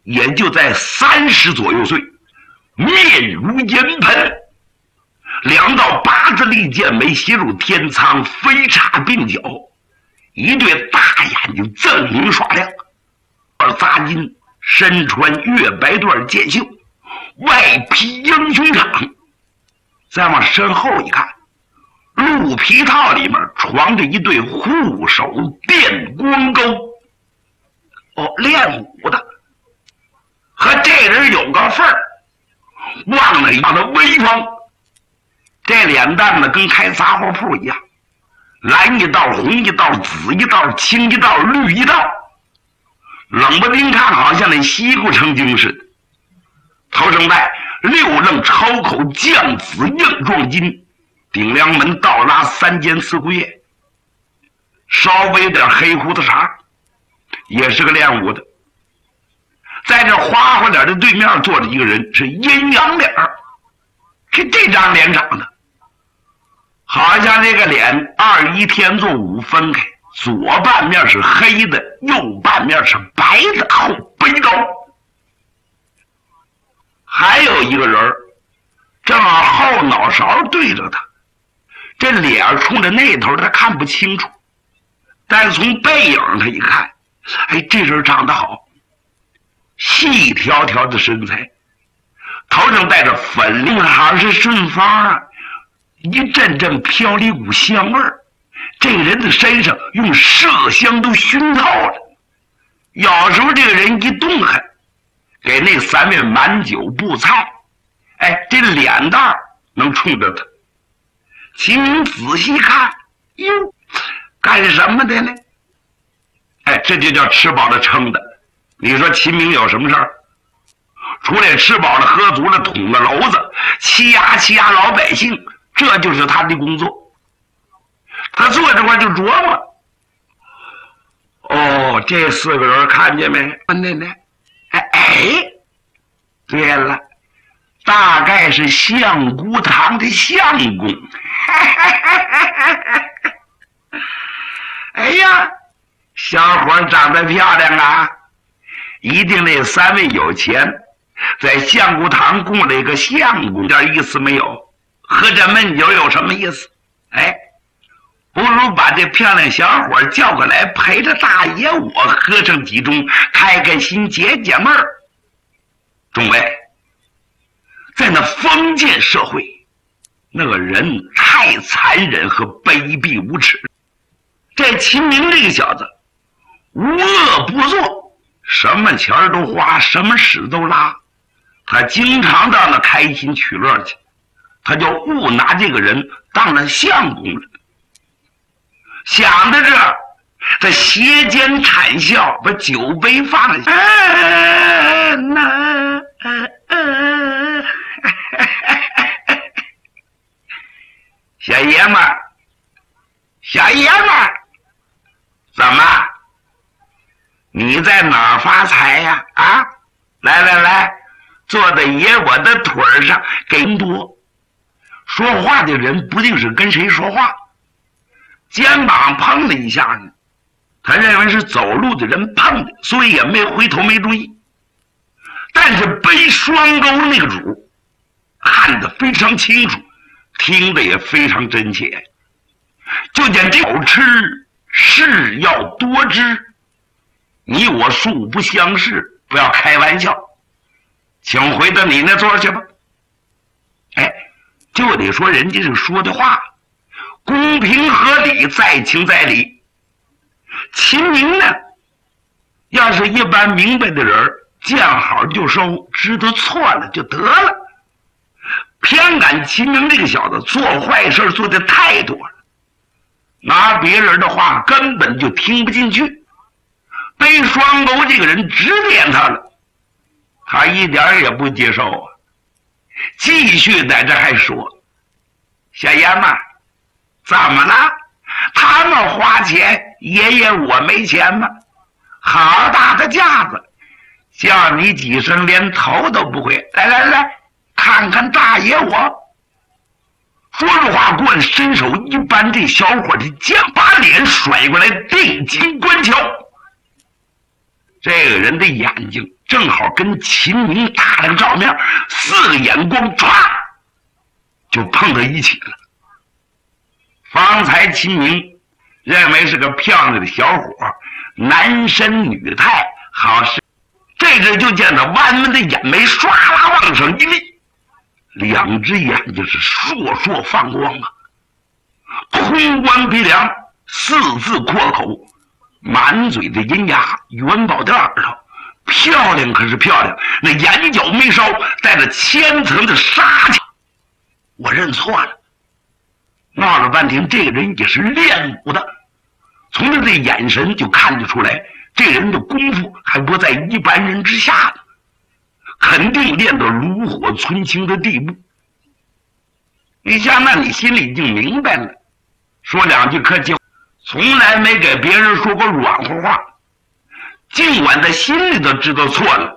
也就在30左右岁，面如银盆，两道八字利剑眉斜入天苍，飞叉鬓角，一对大眼睛锃明耍亮，而扎金身穿月白缎剑袖，外披英雄氅。再往身后一看，鹿皮套里面藏着一对护手电光钩。练武的和这人有个份儿，忘了一样的威风。这脸蛋子跟开杂货铺一样，蓝一道，红一道，紫一道，青一道，绿一道，冷不丁看好像那西瓜成精似的。头上戴6楞超口酱紫硬壮金，顶梁门倒拉3间四姑叶，稍微点黑胡子茬，也是个练武的。在这花花脸的对面坐着一个人，是阴阳脸儿。看这张脸长得好像这个脸21天作5分开，左半面是黑的，右半面是白的，后背刀。还有一个人正好后脑勺对着他，这脸冲着那头他看不清楚，但是从背影他一看，这人长得好，细条条的身材，头上戴着粉令还是顺发啊，一阵阵飘了一股香味儿。这个人的身上用麝香都熏透了，有时候这个人一动弹，给那3位满酒布菜，这脸蛋能冲着他。秦明仔细看，哟，干什么的呢？这就叫吃饱了撑的。你说秦明有什么事儿？除了吃饱了喝足了捅个篓子，欺压老百姓，这就是他的工作。他坐这块就琢磨，这4个人看见没？对了，大概是相姑堂的相公。小伙长得漂亮啊，一定那3位有钱，在相姑堂供了一个相公，点意思没有？喝这闷酒有什么意思？不如把这漂亮小伙叫过来，陪着大爷我喝上几盅，开开心，解解闷儿。众位，在那封建社会，那个人太残忍和卑鄙无耻。这秦明这个小子无恶不作，什么钱都花，什么屎都拉，他经常到那开心取乐去，他就误拿这个人当了相公了。想到这儿，他斜肩惨笑，把酒杯放下。小爷们儿，怎么？你在哪儿发财呀？来，坐在爷我的腿上，给多。说话的人不定是跟谁说话。肩膀碰了一下呢，他认为是走路的人碰的，所以也没回头，没注意。但是背双钩那个主看得非常清楚，听得也非常真切。就见这口吃事要多知，你我素不相识，不要开玩笑，请回到你那座去吧。就得说人家是说的话公平合理，在情在理。秦明呢，要是一般明白的人，见好就收，知道错了就得了。偏赶秦明这个小子做坏事做的太多了，拿别人的话根本就听不进去。背双钩这个人指点他了，他一点也不接受啊，继续在这还说：小爷们儿，怎么了？他们花钱，爷爷我没钱吗？好大的架子，叫你几声连头都不会。来，看看大爷我。说着话过来，伸手一扳这小伙的肩，把脸甩过来，定睛观瞧。这个人的眼睛正好跟秦明打了个照面，4个眼光唰就碰到一起了。方才秦明认为是个漂亮的小伙，男身女态，好是这阵就见到弯弯的眼眉唰啦往上一立，2只眼睛是烁烁放光啊，空关鼻梁，4字阔口，满嘴的银牙，元宝的耳朵，漂亮可是漂亮，那眼角眉梢带着千层的杀气。我认错了，闹了半天，这个人也是练武的，从他的眼神就看得出来，这人的功夫还不在一般人之下呢，肯定练到炉火纯青的地步。你想，那你心里已经明白了，说2句客气话，从来没给别人说过软乎话，尽管在心里头知道错了，